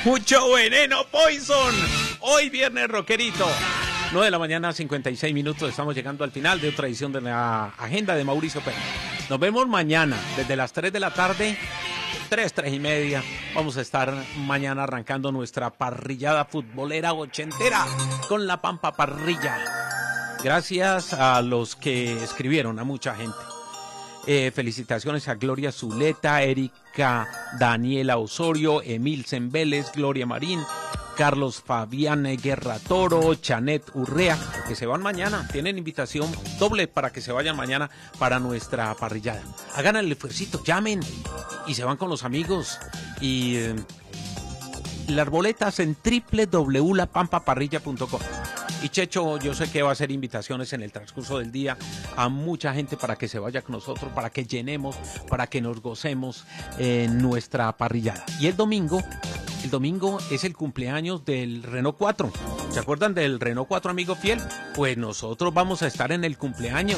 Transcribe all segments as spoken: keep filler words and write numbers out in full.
Mucho veneno, Poison. Hoy viernes rockerito. nueve de la mañana, cincuenta y seis minutos. Estamos llegando al final de otra edición de la agenda de Mauricio Pérez. Nos vemos mañana desde las tres de la tarde. tres, tres y media. Vamos a estar mañana arrancando nuestra parrillada futbolera ochentera con la Pampa Parrilla. Gracias a los que escribieron, a mucha gente. Eh, felicitaciones a Gloria Zuleta, Erika Daniela Osorio, Emil Zembeles, Gloria Marín, Carlos Fabián Guerra Toro, Chanet Urrea, que se van mañana. Tienen invitación doble para que se vayan mañana para nuestra parrillada. Hagan el esfuercito, llamen y se van con los amigos. Y eh, las boletas en doble u doble u doble u punto la pampa parrilla punto com. Y Checho, yo sé que va a hacer invitaciones en el transcurso del día a mucha gente para que se vaya con nosotros, para que llenemos, para que nos gocemos en nuestra parrillada. Y el domingo, el domingo es el cumpleaños del Renault cuatro. ¿Se acuerdan del Renault cuatro, amigo fiel? Pues nosotros vamos a estar en el cumpleaños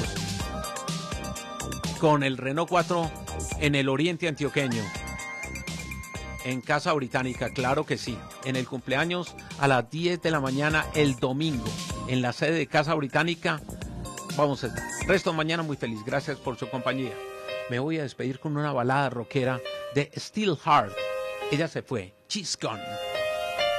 con el Renault cuatro en el oriente antioqueño. En Casa Británica, claro que sí. En el cumpleaños a las diez de la mañana el domingo. En la sede de Casa Británica. Vamos a estar. Resto mañana muy feliz. Gracias por su compañía. Me voy a despedir con una balada rockera de Steel Heart. Ella se fue. She's gone.